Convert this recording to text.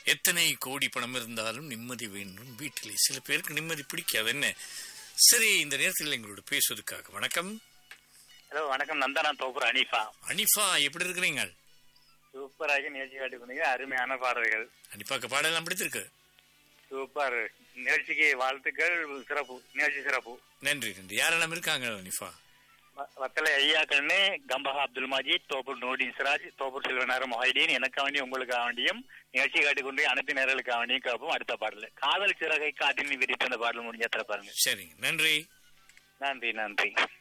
எத்தனை கோடி பணம் இருந்தாலும் நிம்மதி வேண்டும் வீட்டிலே. சில பேருக்கு நிம்மதி பிடிக்காது. என்ன சரி, இந்த நேரத்தில் எங்களோட பேசுவதற்காக வணக்கம். ஹலோ வணக்கம், நந்தனா தோப்புற அனிஃபா. அனிஃபா, எப்படி இருக்கிறீங்க? சூப்பராக நிகழ்ச்சி காட்டிக்கொண்டீங்க, அருமையான பாடல்கள். அனிஃபாக்கு பாடலாம் பிடித்திருக்கு. சூப்பர் நிகழ்ச்சிக்கு வாழ்த்துக்கள், சிறப்பு நிகழ்ச்சி சிறப்பு. நன்றி நன்றி. யாரெல்லாம் இருக்காங்க அனிஃபா? வத்தலை ஐயா கண்ணு, கம்பஹா அப்துல் மஜீத், தோப்பூர் நூடின் சிராஜ், தோப்பூர் செல்வனார் மொஹைடீன், எனக்காக வேண்டியும் உங்களுக்காக வேண்டியும் நிகழ்ச்சி காட்டிக்கொண்டு அனைத்து நேரங்களுக்காக வேண்டியும் கேட்போம். அடுத்த பாடல் காதல் சிறகை காட்டின் விரித்த அந்த பாடல் முடிஞ்ச பாருங்க. சரி, நன்றி நன்றி நன்றி.